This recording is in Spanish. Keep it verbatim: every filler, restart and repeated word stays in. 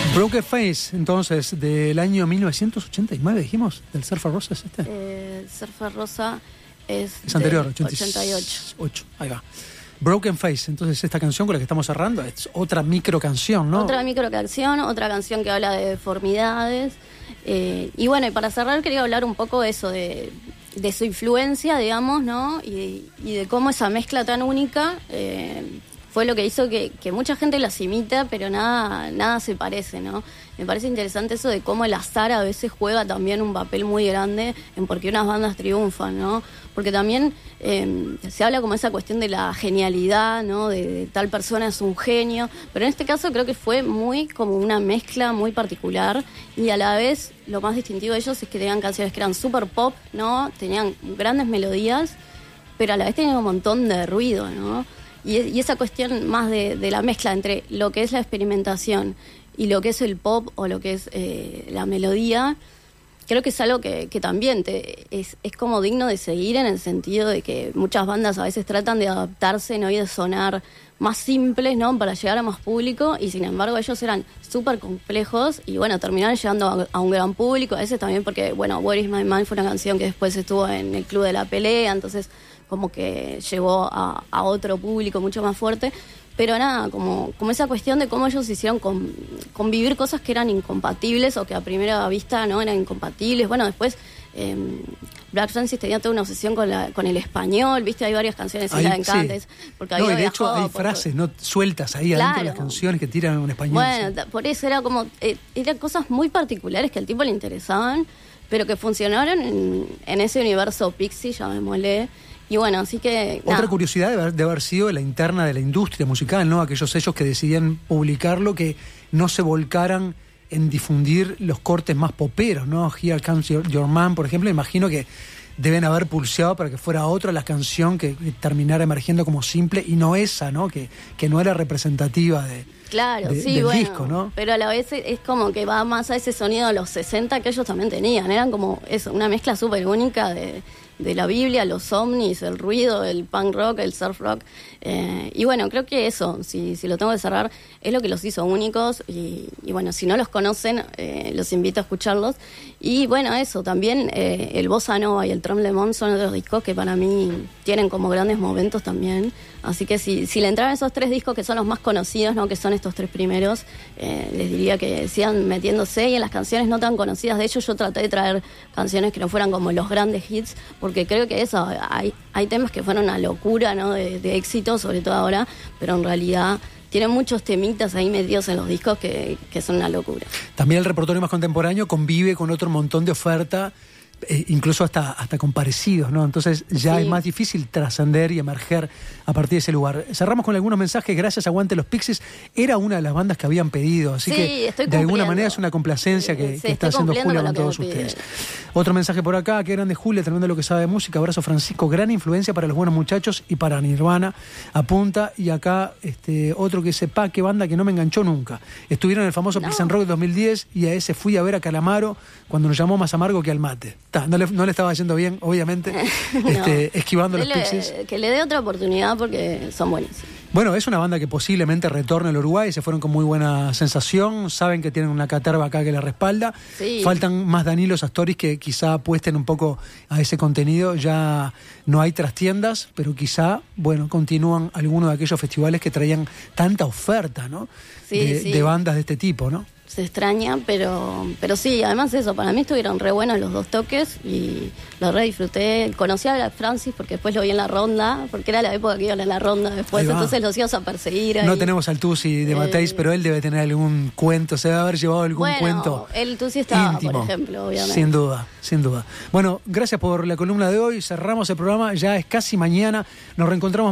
Broken Face, entonces, del año mil novecientos ochenta y nueve, dijimos, del Surfer Rosa, ¿es este? Eh, Surfer Rosa es, es anterior, ochenta y ocho. Ahí va. Broken Face, entonces esta canción con la que estamos cerrando es otra micro canción, ¿no? Otra micro canción, otra canción que habla de deformidades. Eh, y bueno, y para cerrar quería hablar un poco de eso, de, de su influencia, digamos, ¿no? Y, y de cómo esa mezcla tan única eh, fue lo que hizo que, que mucha gente las imita, pero nada, nada se parece, ¿no? Me parece interesante eso de cómo el azar a veces juega también un papel muy grande en por qué unas bandas triunfan, ¿no? Porque también eh, se habla como esa cuestión de la genialidad, ¿no? De, de tal persona es un genio, pero en este caso creo que fue muy como una mezcla muy particular y a la vez lo más distintivo de ellos es que tenían canciones que eran súper pop, ¿no? Tenían grandes melodías, pero a la vez tenían un montón de ruido, ¿no? Y, y esa cuestión más de, de la mezcla entre lo que es la experimentación y lo que es el pop o lo que es eh, la melodía, creo que es algo que, que también te, es, es como digno de seguir, en el sentido de que muchas bandas a veces tratan de adaptarse, ¿no? Y de sonar más simples, ¿no? Para llegar a más público, y sin embargo ellos eran súper complejos y bueno, terminaron llegando a, a un gran público, a veces también porque, bueno, Where is My Mind fue una canción que después estuvo en el Club de la Pelea, entonces como que llevó a, a otro público mucho más fuerte. Pero nada, como, como esa cuestión de cómo ellos hicieron con, convivir cosas que eran incompatibles o que a primera vista no eran incompatibles. Bueno, después eh, Black Francis tenía toda una obsesión con, la, con el español, ¿viste? Hay varias canciones en la de Encantes. Sí. Porque no, había de hecho hay por, frases no sueltas ahí claro. adentro de las canciones que tiran en español. Bueno, sí. por eso era como, eh, eran cosas muy particulares que al tipo le interesaban, pero que funcionaron en, en ese universo Pixie, llamémosle. Y bueno, así que... Otra nada. curiosidad de haber, de haber sido la interna de la industria musical, ¿no? Aquellos sellos que decidían publicarlo, que no se volcaran en difundir los cortes más poperos, ¿no? Here Comes Your, Your Man, por ejemplo, imagino que deben haber pulseado para que fuera otra la canción que, que terminara emergiendo como simple y no esa, ¿no? Que, que no era representativa de, claro, de, sí, del bueno, disco, ¿no? Pero a la vez es como que va más a ese sonido de los sesenta que ellos también tenían. Eran como eso, una mezcla súper única de... de la Biblia, los ovnis, el ruido, el punk rock, el surf rock. Eh, y bueno, creo que eso, si, si lo tengo que cerrar, es lo que los hizo únicos. Y, y bueno, si no los conocen, eh, los invito a escucharlos. Y bueno, eso, también eh, el Bossa Nova y el Tremblement son otros discos que para mí tienen como grandes momentos también. Así que si, si le entraran esos tres discos que son los más conocidos, ¿no? Que son estos tres primeros, eh, les diría que sigan metiéndose. Y en las canciones no tan conocidas, de hecho yo traté de traer canciones que no fueran como los grandes hits, porque creo que eso, hay, hay temas que fueron una locura, ¿no? de, de éxito, sobre todo ahora, pero en realidad tienen muchos temitas ahí metidos en los discos que, que son una locura. También el repertorio más contemporáneo convive con otro montón de oferta, eh, incluso hasta, hasta con parecidos, ¿no? Entonces ya sí. es más difícil trascender y emerger a partir de ese lugar. Cerramos con algunos mensajes. Gracias, Aguante los Pixies. Era una de las bandas que habían pedido, así sí, que de alguna manera es una complacencia que, sí, que está haciendo Julia con todos ustedes. Otro mensaje por acá, qué grande Julia, tremendo lo que sabe de música. Abrazo, Francisco, gran influencia para los buenos muchachos y para Nirvana. Apunta. Y acá este otro que dice, pa, qué banda que no me enganchó nunca. Estuvieron en el famoso no. Pilsen Rock dos mil diez y a ese fui a ver a Calamaro cuando nos llamó más amargo que al mate. Ta, no, le, no le estaba yendo bien, obviamente, no. este, esquivando Dele, los Pixies. Que le dé otra oportunidad porque son buenísimos. Bueno, es una banda que posiblemente retorne al Uruguay, se fueron con muy buena sensación, saben que tienen una caterva acá que la respalda, sí. Faltan más Danilos Astoris que quizá apuesten un poco a ese contenido, ya no hay trastiendas, pero quizá, bueno, continúan algunos de aquellos festivales que traían tanta oferta, ¿no? Sí, de, sí. de bandas de este tipo, ¿no? Se extraña, pero pero sí, además eso, para mí estuvieron re buenos los dos toques y lo re disfruté. Conocí a Black Francis porque después lo vi en la ronda, porque era la época que iban a la ronda después, entonces los íbamos a perseguir ahí. No tenemos al Tusi de Mateis, eh, pero él debe tener algún cuento, se debe haber llevado algún bueno, cuento el Tusi estaba, íntimo, por ejemplo, obviamente. Sin duda, sin duda. Bueno, gracias por la columna de hoy, cerramos el programa, ya es casi mañana, nos reencontramos